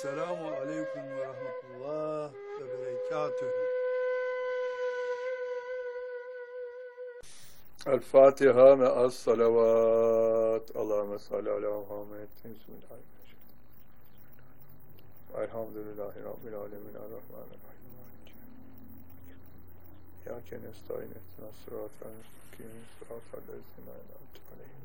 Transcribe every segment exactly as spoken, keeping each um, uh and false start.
Selamu aleyküm ve rahmetullah ve berekatühü. El Fatiha ve as salavat. Allahümme salli ala Muhammed. Bismillahirrahmanirrahim. Elhamdülillahi Rabbil alemin. Errahmanirrahim. İyyâke nestaîn ihdinas sıratal müstakîm. Sıratal lezîne en'amte aleyhim.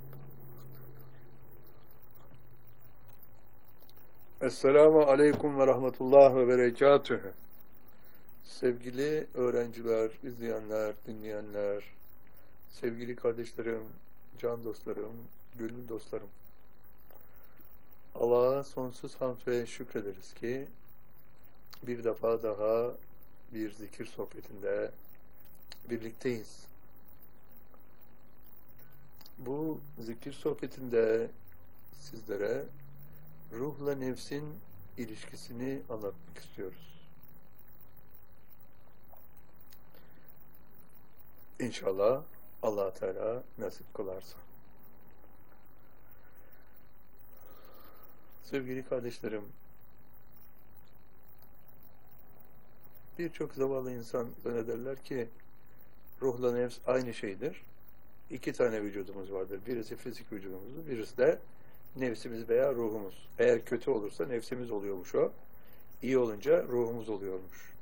Esselamu aleyküm ve rahmetullah ve berekatühü. Sevgili öğrenciler, izleyenler, dinleyenler, sevgili kardeşlerim, can dostlarım, gönül dostlarım. Allah'a sonsuz hamd ve şükrederiz ki bir defa daha bir zikir sohbetinde birlikteyiz. Bu zikir sohbetinde sizlere ruhla nefsin ilişkisini anlatmak istiyoruz. İnşallah Allah Teala nasip kılarsa. Sevgili kardeşlerim, birçok zavallı insan zannederler ki ruhla nefs aynı şeydir. İki tane vücudumuz vardır. Birisi fizik vücudumuz, birisi de nefsimiz veya ruhumuz. Eğer kötü olursa nefsimiz oluyormuş o. İyi olunca ruhumuz oluyormuş.